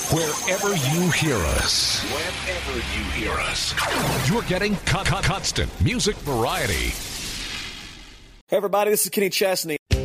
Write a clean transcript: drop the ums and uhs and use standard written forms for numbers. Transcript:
Wherever you hear us. You're getting constant music variety. Hey, everybody, this is Kenny Chesney.